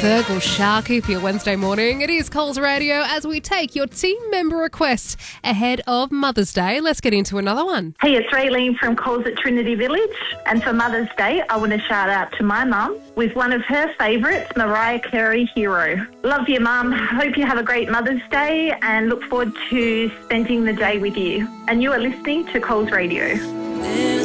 Virgil Sharkey for your Wednesday morning. It is Coles Radio as we take your team member requests ahead of Mother's Day. Let's get into another one. Hey, it's Raylene from Coles at Trinity Village. And for Mother's Day, I want to shout out to my mum with one of her favourites, Mariah Carey, Hero. Love you, Mum. Hope you have a great Mother's Day and look forward to spending the day with you. And you are listening to Coles Radio.